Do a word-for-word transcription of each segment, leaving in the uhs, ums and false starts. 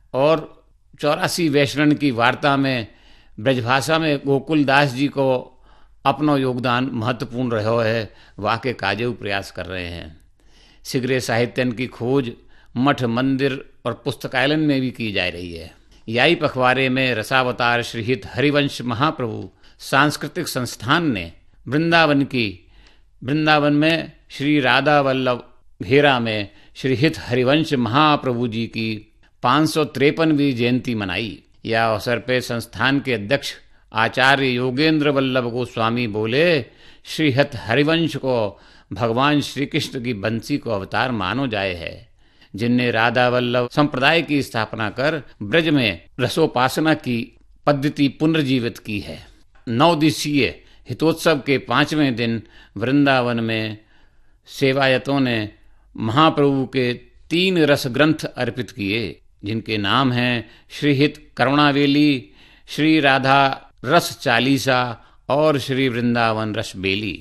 और चौरासी वैष्णव की वार्ता में ब्रजभाषा में गोकुलदास जी को अपनो योगदान महत्वपूर्ण रहो है, वाके काजेऊ प्रयास कर रहे हैं। शीघ्र साहित्यन की खोज मठ मंदिर और पुस्तकालय में भी की जा रही है। याई पखवारे में रसावतार श्रीहित हरिवंश महाप्रभु सांस्कृतिक संस्थान ने वृंदावन की वृंदावन में श्री राधा वल्लभ घेरा में श्रीहित हरिवंश महाप्रभु जी की पाँच सौ तिरपनवीं जयंती मनाई। यह अवसर पे संस्थान के अध्यक्ष आचार्य योगेंद्र वल्लभ गोस्वामी बोले, श्रीहित हरिवंश को भगवान श्री कृष्ण की बंसी को अवतार मानो जाए है, जिनने राधा वल्लभ संप्रदाय की स्थापना कर ब्रज में रसोपासना की पद्धति पुनर्जीवित की है। नौ दिवसीय हितोत्सव के पांचवें दिन वृंदावन में सेवायतों ने महाप्रभु के तीन रस ग्रंथ अर्पित किए, जिनके नाम हैं श्रीहित करुणावेली, श्री राधा रस चालीसा और श्री वृंदावन रस बेली।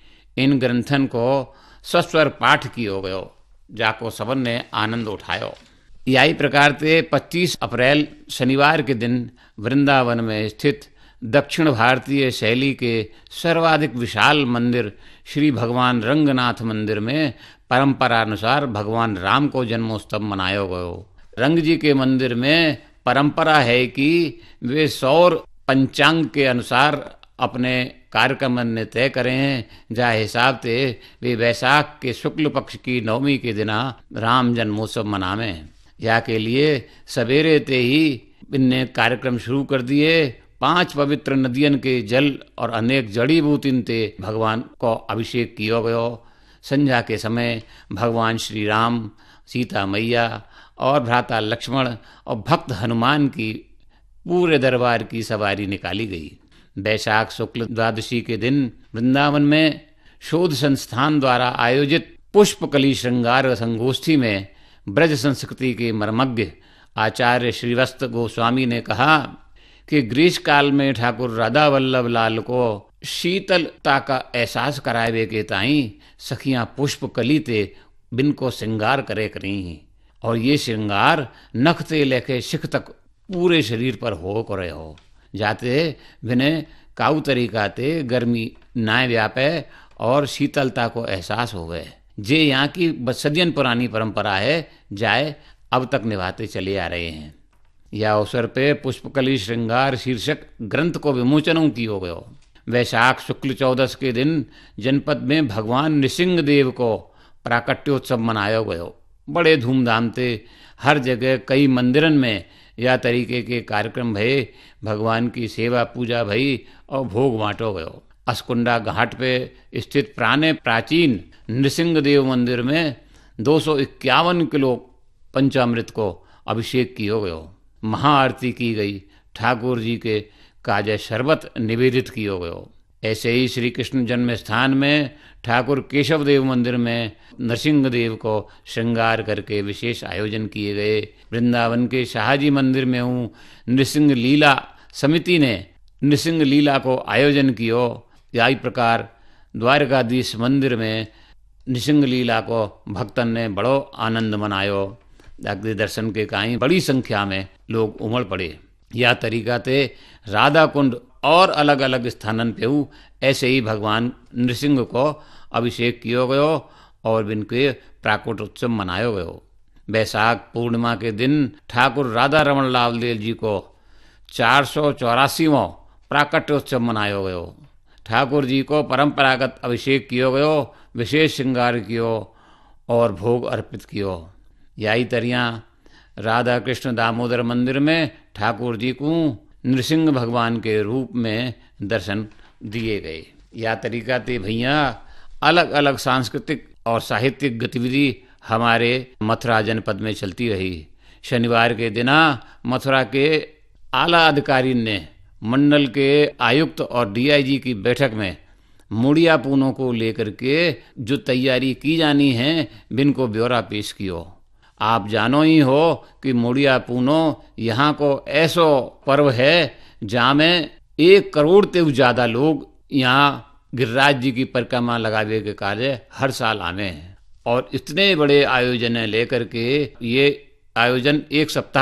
इन ग्रंथन को सस्वर पाठ कियो गयो, जाको सबन ने आनंद उठायो। यही प्रकार से पच्चीस अप्रैल शनिवार के दिन वृंदावन में स्थित दक्षिण भारतीय शैली के सर्वाधिक विशाल मंदिर श्री भगवान रंगनाथ मंदिर में परंपरानुसार भगवान राम को जन्मोत्सव मनायो गयो। रंग जी के मंदिर में परंपरा है कि वे सौर पंचांग के अनुसार अपने कार्यक्रम ने तय करे हैं, जा हिसाब से वे वैशाख के शुक्ल पक्ष की नवमी के दिना राम जन्मोत्सव मनावें। या के लिए सवेरे ते ही इनने कार्यक्रम शुरू कर दिए। पांच पवित्र नदियन के जल और अनेक जड़ी बूटिन ते भगवान को अभिषेक किया गयो। संध्या के समय भगवान श्री राम, सीता मैया और भ्राता लक्ष्मण और भक्त हनुमान की पूरे दरबार की सवारी निकाली गई। वैशाख शुक्ल द्वादशी के दिन वृंदावन में शोध संस्थान द्वारा आयोजित पुष्पकली श्रृंगार संगोष्ठी में ब्रज संस्कृति के मर्मज्ञ आचार्य श्रीवत्स गोस्वामी ने कहा कि ग्रीष्म काल में ठाकुर राधा वल्लभ लाल को शीतलता का एहसास करावे के ताई सखियां पुष्पकली ते बिन को श्रृंगार करे करी, और ये श्रृंगार नख ते लेके शिख तक पूरे शरीर पर हो करे हो, जाते बिने काऊ तरीका ते गर्मी नाय व्यापे और शीतलता को एहसास हो गए। जे यहाँ की सदियन पुरानी परंपरा है, जाए अब तक निभाते चले आ रहे हैं। यह अवसर पे पुष्पकली श्रृंगार शीर्षक ग्रंथ को विमोचन किया गयो। वैशाख शुक्ल चौदस के दिन जनपद में भगवान नृसिंह देव को प्राकट्योत्सव मनाया गयो। बड़े धूमधाम से हर जगह कई मंदिरन में यह तरीके के कार्यक्रम भये, भगवान की सेवा पूजा भई और भोग बांटो गयो। अस्कुंडा घाट पे स्थित पुराने प्राचीन नृसिंह देव मंदिर में दो सौ इक्यावन किलो पंचामृत को अभिषेक किया गयो। महाआरती की गई, ठाकुर जी के काजे शरबत निवेदित किया गयो। ऐसे ही श्री कृष्ण जन्म स्थान में ठाकुर केशव देव मंदिर में नरसिंह देव को श्रृंगार करके विशेष आयोजन किए गए। वृंदावन के शाहजी मंदिर में हूँ नृसिंह लीला समिति ने नृसिंह लीला को आयोजन कियो। यही प्रकार द्वारकाधीश मंदिर में नृसिंह लीला को भक्तन ने बड़ो आनंद मनायो। अग्नि दर्शन के काई बड़ी संख्या में लोग उमड़ पड़े। यह तरीका ते राधा कुंड और अलग अलग स्थानन पे हूँ ऐसे ही भगवान नृसिंह को अभिषेक कियो गयो और इनके प्राकुट उत्सव मनायो गयो। वैशाख पूर्णिमा के दिन ठाकुर राधा रमन लाल देव जी को चार सौ चौरासीवां प्राकट्योत्सव मनायो गयो। ठाकुर जी को परंपरागत अभिषेक कियो गयो, विशेष श्रृंगार कियो और भोग अर्पित कियो। यही तरियाँ राधा कृष्ण दामोदर मंदिर में ठाकुर जी को नृसिंह भगवान के रूप में दर्शन दिए गए। यह तरीका ते भैया अलग अलग सांस्कृतिक और साहित्यिक गतिविधि हमारे मथुरा जनपद में चलती रही। शनिवार के दिना मथुरा के आला अधिकारी ने मंडल के आयुक्त और डीआईजी की बैठक में मुड़िया पूनों को लेकर के जो तैयारी की जानी है बिन को ब्यौरा पेश कियो। आप जानो ही हो कि मुड़िया पूनो यहाँ को ऐसो पर्व है जहाँ में एक करोड़ से ज्यादा लोग यहाँ गिरिराज जी की परिक्रमा लगावे के कार्य हर साल आवे हैं, और इतने बड़े आयोजन लेकर के ये आयोजन एक सप्ताह